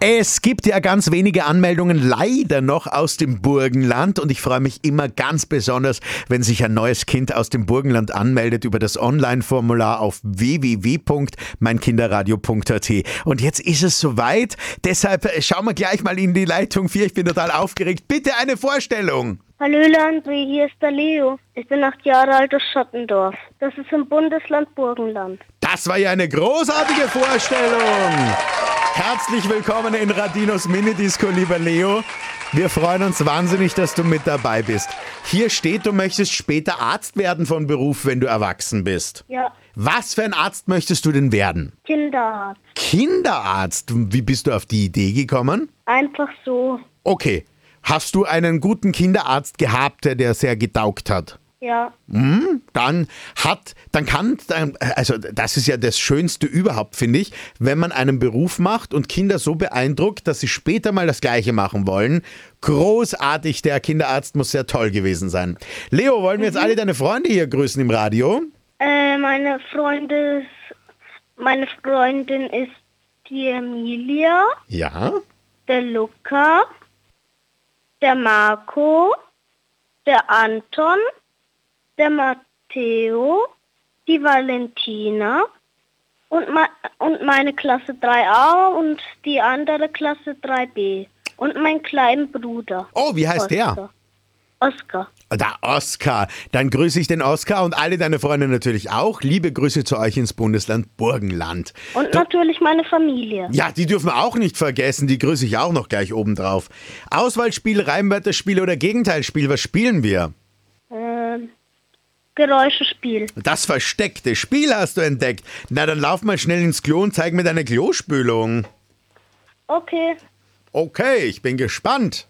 Es gibt ja ganz wenige Anmeldungen leider noch aus dem Burgenland und ich freue mich immer ganz besonders, wenn sich ein neues Kind aus dem Burgenland anmeldet über das Online-Formular auf www.meinkinderradio.at. Und jetzt ist es soweit, deshalb schauen wir gleich mal in die Leitung 4. Ich bin total aufgeregt. Bitte eine Vorstellung. Hallo André, hier ist der Leo. Ich bin 8 Jahre alt aus Schottendorf. Das ist im Bundesland Burgenland. Das war ja eine großartige Vorstellung. Herzlich willkommen in Radinos Minidisco, lieber Leo. Wir freuen uns wahnsinnig, dass du mit dabei bist. Hier steht, du möchtest später Arzt werden von Beruf, wenn du erwachsen bist. Ja, Was für ein Arzt möchtest du denn werden? Kinderarzt. Kinderarzt? Wie bist du auf die Idee gekommen? Einfach so. Okay. Hast du einen guten Kinderarzt gehabt, der sehr getaugt hat? Ja. Also das ist ja das Schönste überhaupt, finde ich, wenn man einen Beruf macht und Kinder so beeindruckt, dass sie später mal das Gleiche machen wollen. Großartig, der Kinderarzt muss sehr toll gewesen sein. Leo, wollen wir jetzt alle deine Freunde hier grüßen im Radio? Meine Freundin ist die Emilia, Ja. der Luca, der Marco, der Anton, der Matteo, die Valentina und meine Klasse 3a und die andere Klasse 3b. Und mein kleinen Bruder. Oh, wie heißt der? Oskar. Der Oskar. Dann grüße ich den Oskar und alle deine Freunde natürlich auch. Liebe Grüße zu euch ins Bundesland Burgenland. Und natürlich meine Familie. Ja, die dürfen wir auch nicht vergessen. Die grüße ich auch noch gleich obendrauf. Auswahlspiel, Reimwörterspiel oder Gegenteilspiel, was spielen wir? Geräuschespiel. Das versteckte Spiel hast du entdeckt. Na, dann lauf mal schnell ins Klo und zeig mir deine Klospülung. Okay. Okay, ich bin gespannt.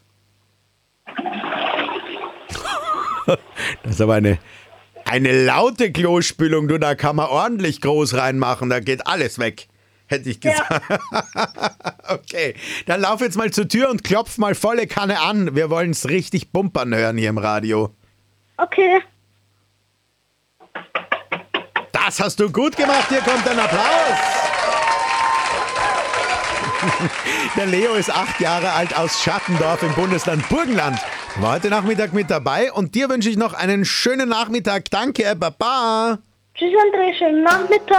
Das ist aber eine laute Klospülung, du, da kann man ordentlich groß reinmachen, da geht alles weg, hätte ich gesagt. Ja. Okay, dann lauf jetzt mal zur Tür und klopf mal volle Kanne an. Wir wollen es richtig bumpern hören hier im Radio. Okay. Das hast du gut gemacht, hier kommt ein Applaus. Der Leo ist 8 Jahre alt aus Schattendorf im Bundesland Burgenland. War heute Nachmittag mit dabei und dir wünsche ich noch einen schönen Nachmittag. Danke, Baba. Tschüss André, schönen Nachmittag.